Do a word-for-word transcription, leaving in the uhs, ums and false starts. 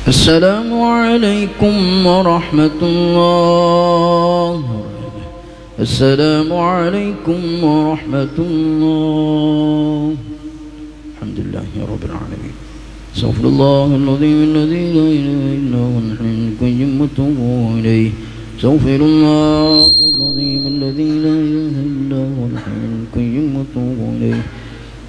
السلام عليكم ورحمة الله. السلام عليكم ورحمة الله. الحمد لله رب العالمين. استغفر الله العظيم الذي لا إله إلا هو الحي القيوم وأتوب إليه. استغفر الله العظيم الذي لا إله إلا هو الحي القيوم وأتوب إليه.